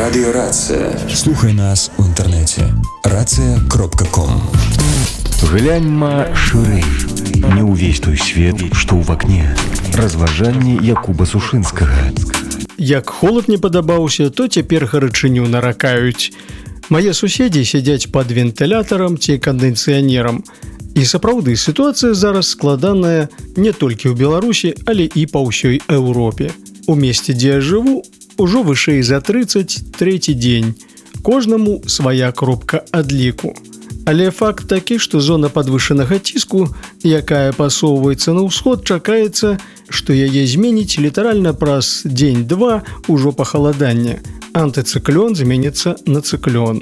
Радиорация. Слухай нас у інтэрнэце. Рацыя.ком. Гляньма шырэй. Не ўвесь той свет, што ў вакне. Разважанні Якуба Сушынскага. Як холод не падабаўся, то цяпер гарачыню наракаюць. Мае суседзі сядзяць пад вентылятарам ці кандэнцыянерам. І сапраўды, сітуацыя зараз складаная не толькі ў Беларусі, але і па ўсёй Еўропе. У месце, дзе я жыву, ужо вышэй за 33 дзень. Кожнаму свая кропка адліку. Але факт такі, што зона падвышанага ціску, якая пасоўваецца на ўсход, чакаецца, што яе зменіць літаральна праз дзень-два ўжо пахаладання. Антыцыклон зменіцца на цыклон.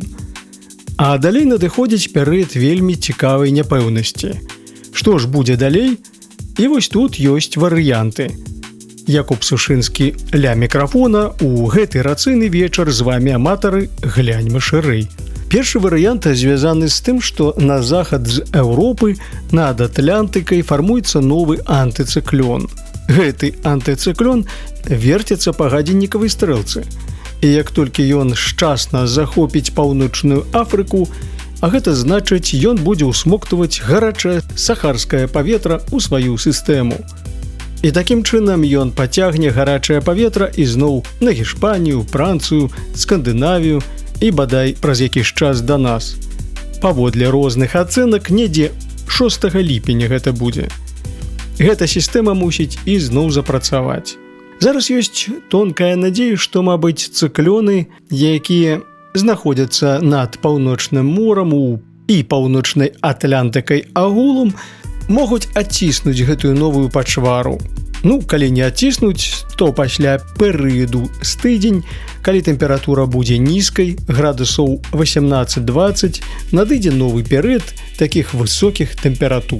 А далей надыходзіць перыяд вельмі цікавай няпэўнасці. Што ж будзе далей? І вось тут ёсць варыянты. Якуб Сушынскі ля мікрафона. У гэты рацыйны вечар з вамі аматары гляньма шырэй. Першы варыянт звязаны з тым, што на захад з Еўропы над Атлантыкай фармуецца новы антыцыклон. Гэты антыцыклон верціцца па гадзіннікавай стрэлцы. І як толькі ён шчасна захопіць паўночную Афрыку, а гэта значыць, ён будзе ўсмоктваць гарачае сахарскае паветра ў сваю сістэму. І такім чынам ён пацягне гарачае паветра ізноў на Гішпанію, Францыю, Скандынавію і бадай праз якісь час да нас. Паводле розных ацэнак, недзе 6 ліпеня гэта будзе. Гэта сістэма мусіць ізноў запрацаваць. Зараз ёсць тонкая надзея, што, мабыць, цыклоны, якія знаходзяцца над паўночным морам і паўночнай Атлантыкай агулам, могуць адціснуць гэтую новую пачвару. Калі не адціснуць, то пасля перыяду з тыдзень, калі тэмпература будзе нізкай, градусаў 18-20, надыдзе новы перыяд такіх высокіх тэмператур.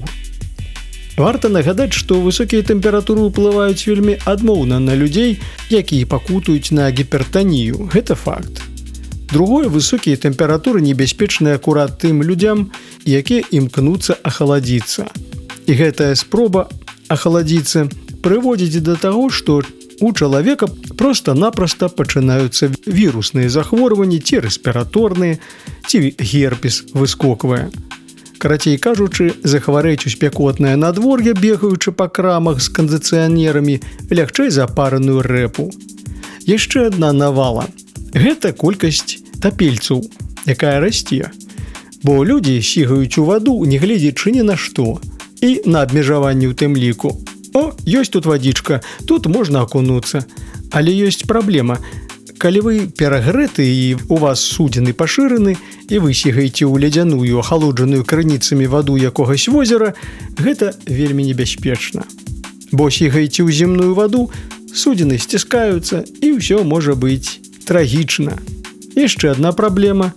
Варта нагадаць, што высокія тэмпературы ўплываюць вельмі адмоўна на людзей, якія пакутуюць на гіпертанію. Гэта факт. Другое, высокія тэмпературы небяспечныя акурат тым людзям, якія імкнуцца ахаладзіцца. І гэтая спроба ахаладзіцца прыводзіць да таго, што у чалавека проста-напроста пачынаюцца вірусныя захворванні, ці рэспіраторныя, ці герпес выскоквае. Карацей кажучы, захварэць у спякотнае надвор'е, бегаючы па крамах з кандыцыянерамі, лягчэй за параную рэпу. Яшчэ адна навала. Гэта колькасць тапельцаў, якая расце. Бо людзі сігаюць у ваду, не гледзячы ні на што. І на абмежаванні ў тым ліку. Ёсць тут вадзічка, тут можна акунуцца. Але ёсць праблема. Калі вы перагрэты і у вас судзіны пашыраны, і вы сігаеце ў ледзяную, ахалоджаную крыніцамі ваду якогось возера, гэта вельмі небяспечна. Бо сігаеце ў земную ваду, судзіны сціскаюцца, і ўсё можа быць трагічна. Яшчэ адна праблема.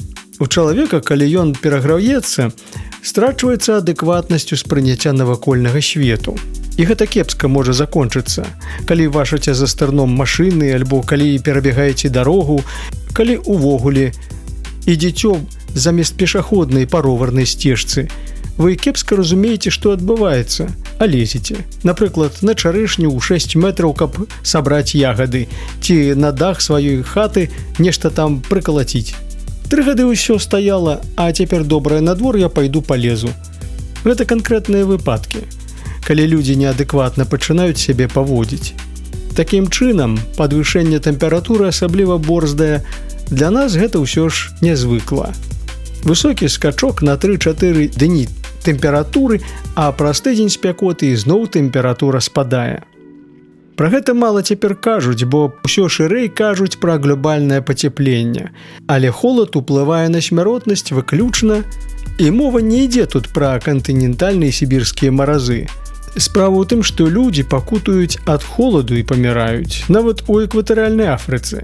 У чалавека, калі ён пераграўецца, страчваецца адэкватнасць успрыняцця навакольнага свету. І гэта кепска можа закончыцца, калі вашаце за стырном машыны, альбо калі перабегаеце дарогу, калі увогуле ідзеце замест пешаходнай па роварнай сцежцы. Вы кепска разумееце, што адбываецца, а лезеце. Напрыклад, на чарэшню ў 6 метраў, каб сабраць ягады, ці на дах сваёй хаты нешта там прыкалаціць. 3 гады ўсё стаяла, а цяпер добрае надвор'е, пайду палезу. Гэта канкрэтныя выпадкі, калі людзі неадэкватна пачынаюць сябе паводзіць. Такім чынам, падвышэнне тэмпературы, асабліва борздае, для нас гэта ўсё ж нязвыкла. Высокі скачок на 3-4 дні тэмпературы, а праз тыдзень спякоты ізноў тэмпература спадае. Пра гэта мала цяпер кажуць, бо ўсё шырэй кажуць пра глобальнае пацяпленне. Але холад уплывае на смяротнасць выключна, і мова не ідзе тут пра кантынентальныя сібірскія маразы. Справа ў тым, што людзі пакутуюць ад холаду і паміраюць, нават у экватарыяльнай Афрыцы.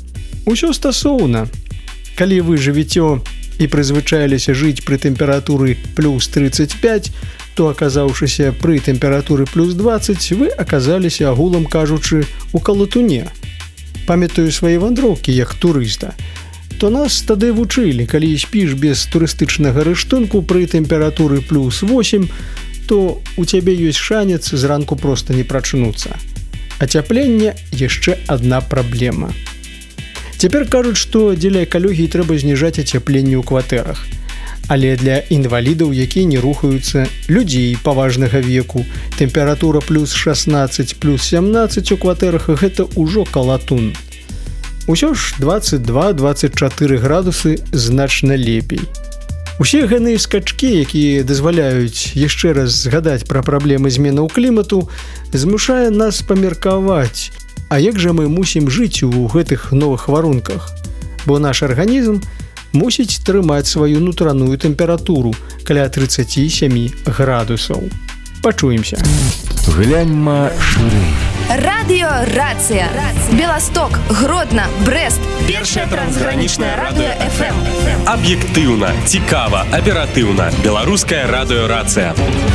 Усё стасоўна. Калі вы жывіце і прызвычаіліся жыць пры тэмпературы плюс 35, то, аказаўшыся пры тэмпературы плюс 20, вы аказаліся, агулам кажучы, у калатуне. Памятаю свае вандроўкі як турыста. То нас тады вучылі, калі спіш без турыстычнага рыштунку пры тэмпературы плюс 8, то у цябе ёсць шанец зранку проста не прачнуцца. Ацяпленне яшчэ адна праблема. Цяпер кажуць, што дзеля экалогіі трэба зніжаць ацяпленне ў кватэрах. Але для інвалідаў, якія не рухаюцца, людзей паважнага веку, тэмпература плюс 16, плюс 17 у кватэрах – гэта ўжо калатун. Усё ж 22-24 градусы значна лепей. Усе гэтыя скачкі, якія дазваляюць яшчэ раз згадаць пра праблемы зменаў клімату, змушае нас памеркаваць, а як жа мы мусім жыць у гэтых новых варунках? Бо наш арганізм мусіць трымаць сваю нутраную тэмпературу каля 37 градусаў. Пачуемся. Гляньма шырэй. Радыё-рацыя. Беласток, Гродна, Брэст. Першае трансгранічнае радыё FM. Аб'ектыўна, цікава, аператыўна. Беларуская радыё-рацыя.